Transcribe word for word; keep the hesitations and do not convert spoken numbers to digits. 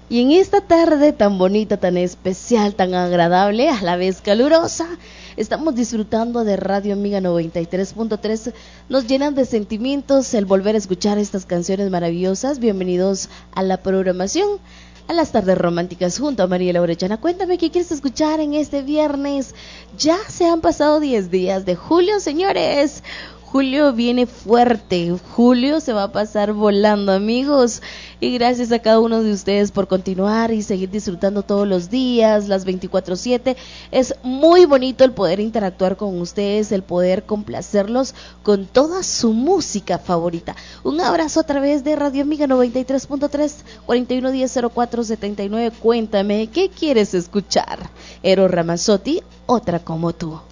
Y en esta tarde tan bonita, tan especial, tan agradable, a la vez calurosa, estamos disfrutando de Radio Amiga noventa y tres punto tres. Nos llenan de sentimientos el volver a escuchar estas canciones maravillosas. Bienvenidos a la programación, a las tardes románticas junto a Mariela Orellana. Cuéntame qué quieres escuchar en este viernes. Ya se han pasado diez días de julio, señores. Julio viene fuerte, julio se va a pasar volando, amigos, y gracias a cada uno de ustedes por continuar y seguir disfrutando todos los días, las veinticuatro siete. Es muy bonito el poder interactuar con ustedes, el poder complacerlos con toda su música favorita. Un abrazo a través de Radio Amiga noventa y tres punto tres, cuarenta y uno diez cero cuatro setenta y nueve. Cuéntame, ¿qué quieres escuchar? Eros Ramazzotti, Otra como tú.